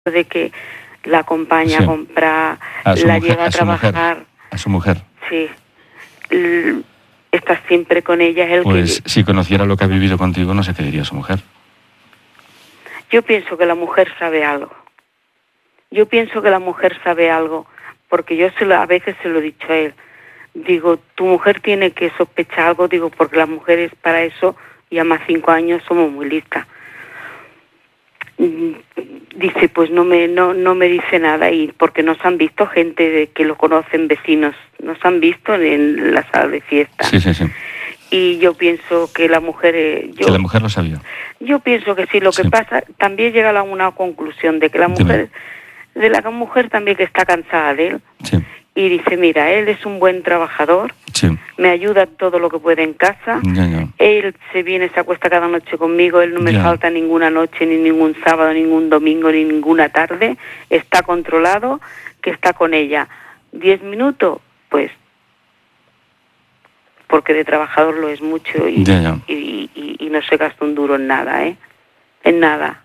de que la acompaña Sí. a comprar, A su la mujer, lleva a a su mujer. trabajar. A su mujer. Sí. Está siempre con ella. Es el Pues que... si conociera lo que ha vivido contigo, no sé qué diría su mujer. Yo pienso que la mujer sabe algo. Yo pienso que la mujer sabe algo, porque yo a veces se lo he dicho a él. Digo, tu mujer tiene que sospechar algo, digo, porque las mujeres para eso, ya más 5 años, somos muy listas. Dice, pues no me dice nada, y porque nos han visto gente que lo conocen, vecinos, nos han visto en la sala de fiesta. Sí, sí, sí. Y yo pienso que la mujer... Que la mujer lo sabía. Yo pienso que sí, lo que pasa, también llega a una conclusión de que la mujer... De la mujer también que está cansada de él. Sí. Y dice, mira, él es un buen trabajador, Sí. me ayuda todo lo que puede en casa, Ya. Él se acuesta cada noche conmigo, él no me Ya. falta ninguna noche, ni ningún sábado, ningún domingo, ni ninguna tarde, está controlado, que está con ella. 10 minutos, pues, porque de trabajador lo es mucho y no se gasta un duro en nada, en nada.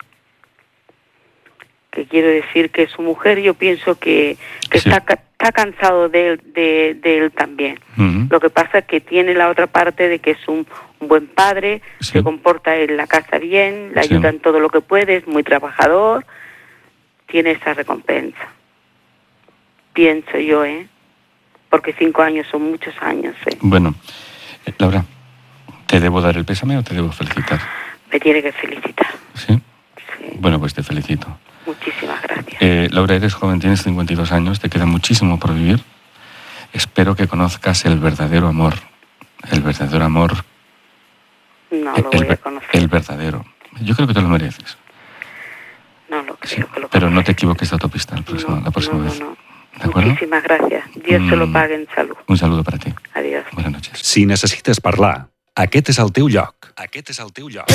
Que quiero decir que su mujer, yo pienso que sí. está cansado de él también. Uh-huh. Lo que pasa es que tiene la otra parte de que es un buen padre, sí. se comporta en la casa bien, le ayuda en todo lo que puede, es muy trabajador, tiene esa recompensa. Pienso yo, porque 5 años son muchos años, Bueno, Laura, ¿te debo dar el pésame o te debo felicitar? Me tiene que felicitar. ¿Sí? Sí. Bueno, pues te felicito. Muchísimas gracias. Laura, eres joven, tienes 52 años, te queda muchísimo por vivir. Espero que conozcas el verdadero amor. El verdadero amor. No lo voy a conocer. El verdadero. Yo creo que te lo mereces. No lo creo. Sí, que lo pero no te equivoques de autopista la próxima vez. No. ¿De acuerdo? Muchísimas gracias. Dios se lo pague en salud. Un saludo para ti. Adiós. Buenas noches. Si necessites parlar, aquest és el teu lloc. Aquest és el teu lloc.